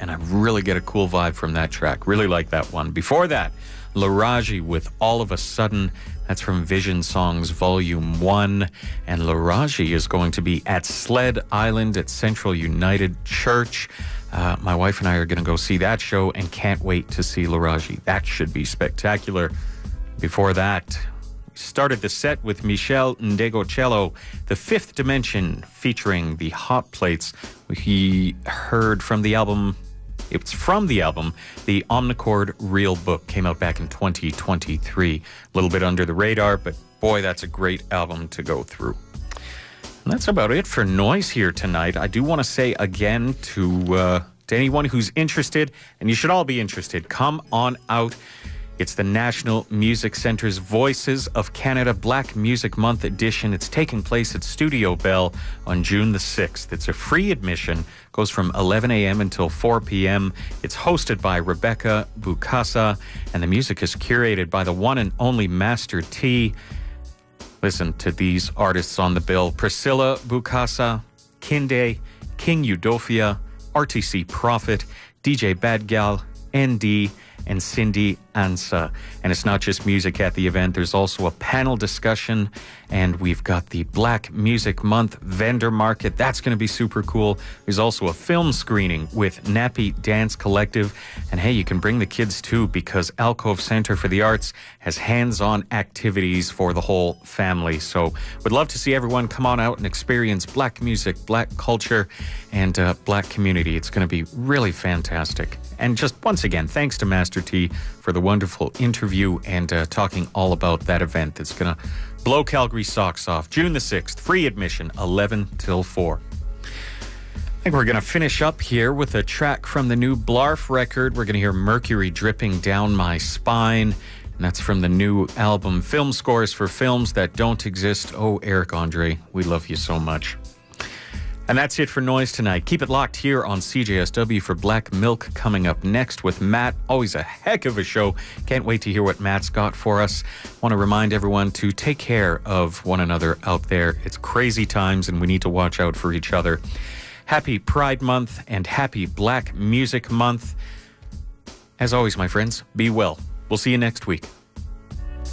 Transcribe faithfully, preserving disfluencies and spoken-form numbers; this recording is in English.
and I really get a cool vibe from that track. Really like that one. Before that, Laraji with All of a Sudden. That's from Vision Songs Volume one. And Laraji is going to be at Sled Island at Central United Church. Uh, my wife and I are going to go see that show and can't wait to see Laraji. That should be spectacular. Before that, we started the set with Michel Ndegocello, The Fifth Dimension, featuring the Hot Plates. We heard from the album... It's from the album, the Omnichord Real Book, came out back in twenty twenty-three. A little bit under the radar, but boy, that's a great album to go through. And that's about it for Noise here tonight. I do want to say again to, uh, to anyone who's interested, and you should all be interested, come on out. It's the National Music Centre's Voices of Canada Black Music Month edition. It's taking place at Studio Bell on June the sixth. It's a free admission, goes from eleven a.m. until four p.m. It's hosted by Rebecca Bukasa, and the music is curated by the one and only Master T. Listen to these artists on the bill: Priscilla Bukasa, Kinde, King Eudofia, R T C Prophet, D J Badgal, N D, and Cindy Ansa. And it's not just music at the event. There's also a panel discussion, and we've got the Black Music Month vendor market. That's going to be super cool. There's also a film screening with Nappy Dance Collective. And hey, you can bring the kids too, because Alcove Center for the Arts has hands-on activities for the whole family. So we'd love to see everyone come on out and experience Black music, Black culture, and uh, Black community. It's going to be really fantastic. And just once again, thanks to Master T for the wonderful interview and uh, talking all about that event. It's going to blow Calgary socks off. June the sixth, free admission, eleven till four. I think we're going to finish up here with a track from the new Blarf record. We're going to hear Mercury Dripping Down My Spine. And that's from the new album, Film Scores for Films That Don't Exist. Oh, Eric Andre, we love you so much. And that's it for Noise tonight. Keep it locked here on C J S W for Black Milk coming up next with Matt. Always a heck of a show. Can't wait to hear what Matt's got for us. Want to remind everyone to take care of one another out there. It's crazy times and we need to watch out for each other. Happy Pride Month and happy Black Music Month. As always, my friends, be well. We'll see you next week.